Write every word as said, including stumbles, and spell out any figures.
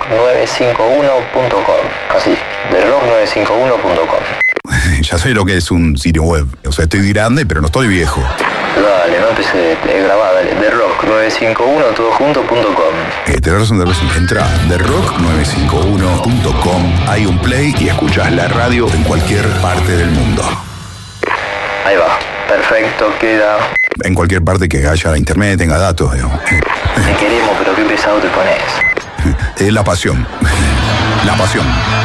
nueve cinco uno punto com. Así, the rock nueve cinco uno punto com. Ya sé lo que es un sitio web. O sea, estoy grande, pero no estoy viejo. Dale, no empecé, he grabado, dale. the rock nueve cinco uno todo junto punto com. Eh, tenés razón, tenés razón. Entra a the rock nueve cinco uno punto com. Hay un play y escuchás la radio en cualquier parte del mundo. Ahí va, perfecto, queda. En cualquier parte que haya internet, tenga datos, digamos. Te queremos, pero qué pesado te pones. Es la pasión. La pasión.